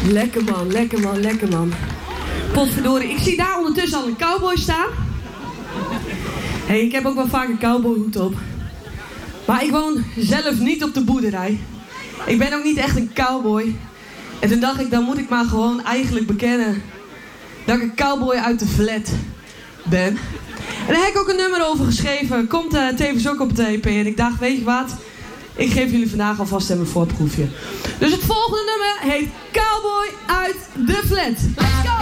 Lekker man, lekker man, lekker man. Potverdorie, ik zie daar ondertussen al een cowboy staan. Hé, ik heb ook wel vaak een cowboyhoed op. Maar ik woon zelf niet op de boerderij. Ik ben ook niet echt een cowboy. En toen dacht ik, dan moet ik maar gewoon eigenlijk bekennen dat ik een cowboy uit de flat ben. En daar heb ik ook een nummer over geschreven. Komt tevens ook op het EP. En ik dacht, weet je wat? Ik geef jullie vandaag alvast een voorproefje. Dus het volgende nummer heet Cowboy uit de flat. Let's go!